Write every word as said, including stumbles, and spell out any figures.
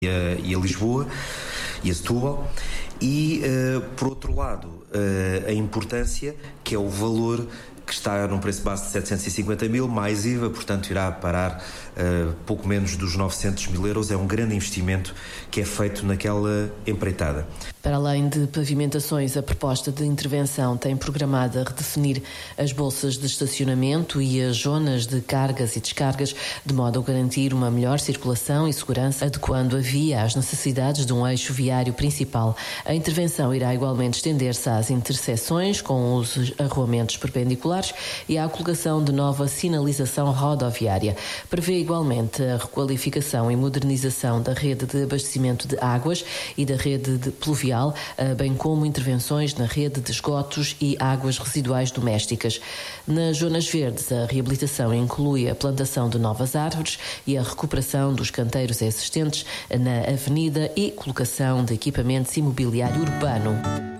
e a, e a Lisboa e a Setúbal. E, uh, por outro lado, uh, a importância, que é o valor que está num preço base de setecentos e cinquenta mil, mais I V A, portanto irá parar uh, pouco menos dos novecentos mil euros. É um grande investimento que é feito naquela empreitada. Para além de pavimentações, a proposta de intervenção tem programada redefinir as bolsas de estacionamento e as zonas de cargas e descargas, de modo a garantir uma melhor circulação e segurança, adequando a via às necessidades de um eixo viário principal. A intervenção irá igualmente estender-se às interseções, com os arruamentos perpendiculares e à colocação de nova sinalização rodoviária. Prevê igualmente a requalificação e modernização da rede de abastecimento de águas e da rede de pluvial, bem como intervenções na rede de esgotos e águas residuais domésticas. Nas zonas verdes, a reabilitação inclui a plantação de novas árvores e a recuperação dos canteiros existentes na avenida e colocação de equipamentos imobiliário urbano.